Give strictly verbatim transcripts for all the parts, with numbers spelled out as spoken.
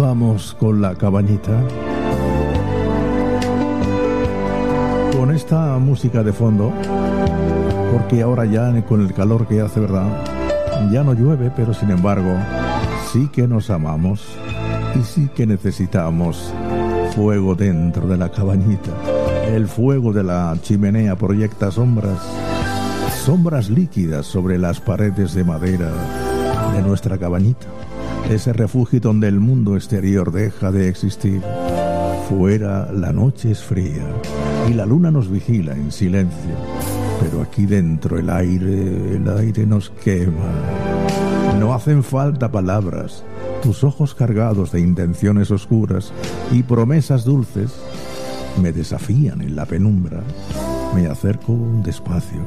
vamos con la cabañita. Con esta música de fondo, porque ahora ya con el calor que hace, ¿verdad? Ya no llueve, pero sin embargo, sí que nos amamos y sí que necesitamos fuego dentro de la cabañita. El fuego de la chimenea proyecta sombras, sombras líquidas sobre las paredes de madera de nuestra cabañita. Ese refugio donde el mundo exterior deja de existir. Fuera la noche es fría y la luna nos vigila en silencio, pero aquí dentro el aire, el aire nos quema. No hacen falta palabras, tus ojos cargados de intenciones oscuras y promesas dulces me desafían en la penumbra. Me acerco despacio,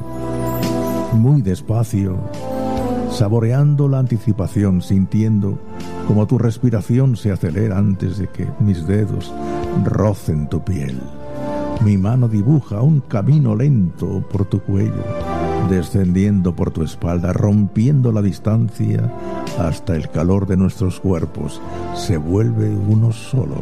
muy despacio, saboreando la anticipación, sintiendo como tu respiración se acelera antes de que mis dedos rocen tu piel. Mi mano dibuja un camino lento por tu cuello, descendiendo por tu espalda, rompiendo la distancia hasta el calor de nuestros cuerpos se vuelve uno solo.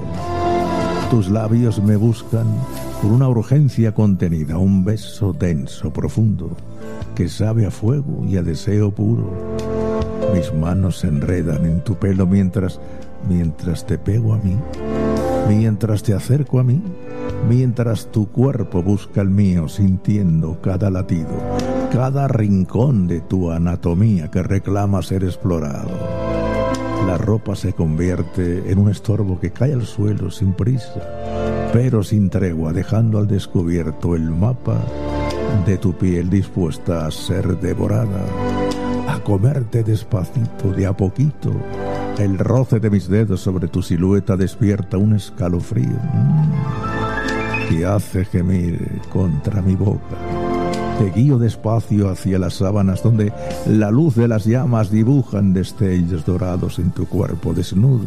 Tus labios me buscan con una urgencia contenida, un beso denso, profundo, que sabe a fuego y a deseo puro. Mis manos se enredan en tu pelo mientras, mientras te pego a mí, mientras te acerco a mí, mientras tu cuerpo busca el mío, sintiendo cada latido, cada rincón de tu anatomía que reclama ser explorado. La ropa se convierte en un estorbo que cae al suelo sin prisa, pero sin tregua, dejando al descubierto el mapa de tu piel dispuesta a ser devorada, a comerte despacito, de a poquito. El roce de mis dedos sobre tu silueta despierta un escalofrío mmm, que hace gemir contra mi boca. Te guío despacio hacia las sábanas donde la luz de las llamas dibujan destellos dorados en tu cuerpo desnudo.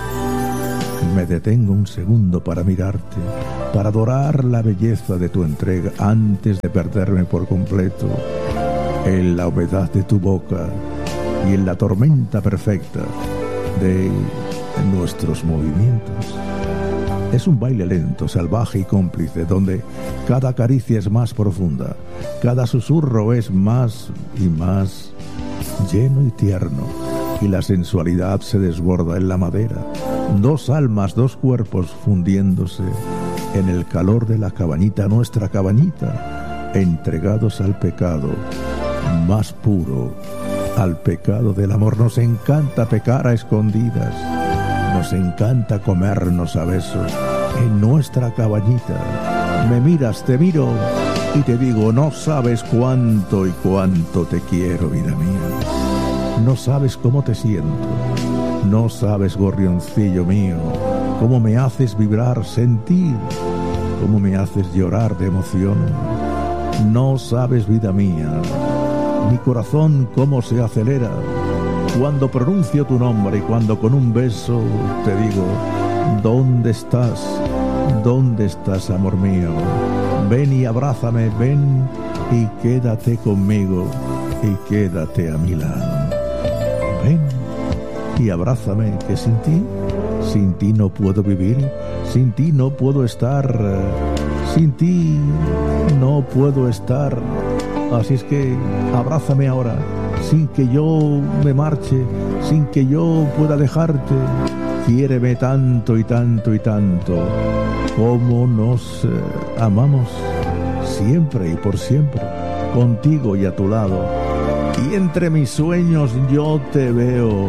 Me detengo un segundo para mirarte, para adorar la belleza de tu entrega antes de perderme por completo en la humedad de tu boca y en la tormenta perfecta de nuestros movimientos. Es un baile lento, salvaje y cómplice, donde cada caricia es más profunda, cada susurro es más y más lleno y tierno, y la sensualidad se desborda en la madera. Dos almas, dos cuerpos fundiéndose en el calor de la cabañita, nuestra cabañita, entregados al pecado más puro, al pecado del amor. Nos encanta pecar a escondidas, nos encanta comernos a besos en nuestra cabañita. Me miras, te miro y te digo, no sabes cuánto y cuánto te quiero, vida mía. No sabes cómo te siento, no sabes, gorrioncillo mío, cómo me haces vibrar, sentir, cómo me haces llorar de emoción. No sabes, vida mía, mi corazón cómo se acelera cuando pronuncio tu nombre y cuando con un beso te digo, ¿dónde estás? ¿Dónde estás, amor mío? Ven y abrázame, ven y quédate conmigo y quédate a mi lado. Ven y abrázame, que sin ti, sin ti no puedo vivir, sin ti no puedo estar, sin ti no puedo estar. Así es que abrázame ahora, sin que yo me marche, sin que yo pueda dejarte. Quiéreme tanto y tanto y tanto, como nos eh, amamos, siempre y por siempre, contigo y a tu lado. Y entre mis sueños yo te veo.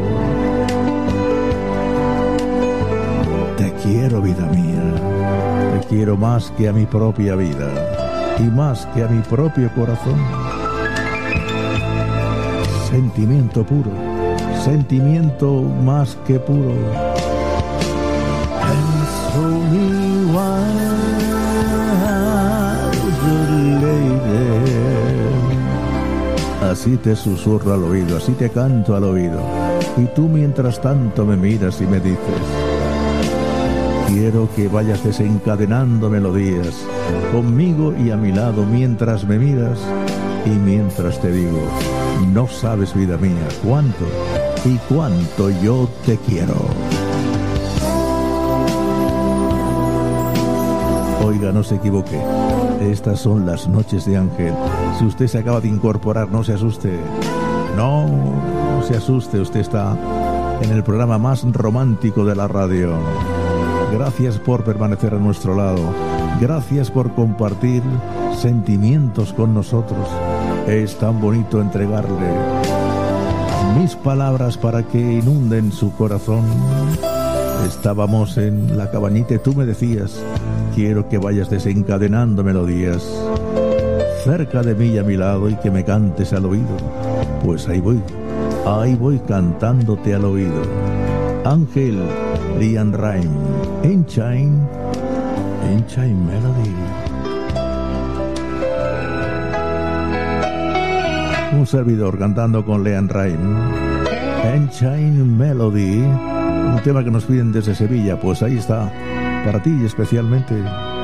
Te quiero, vida mía, te quiero más que a mi propia vida y más que a mi propio corazón. Sentimiento puro, sentimiento más que puro. And so me wild, lady. Así te susurro al oído, así te canto al oído. Y tú mientras tanto me miras y me dices, quiero que vayas desencadenando melodías conmigo y a mi lado mientras me miras y mientras te digo, no sabes, vida mía, cuánto y cuánto yo te quiero. Oiga, no se equivoque. Estas son las noches de Ángel. Si usted se acaba de incorporar, no se asuste. No se asuste, usted está en el programa más romántico de la radio. Gracias por permanecer a nuestro lado. Gracias por compartir sentimientos con nosotros. Es tan bonito entregarle mis palabras para que inunden su corazón. Estábamos en la cabañita y tú me decías: quiero que vayas desencadenando melodías cerca de mí y a mi lado y que me cantes al oído. Pues ahí voy, ahí voy cantándote al oído. Ángel, LeAnn Rimes, Engine, Engine Melody. Un servidor cantando con LeAnn Rimes, Engine Melody, un tema que nos piden desde Sevilla. Pues ahí está, para ti especialmente.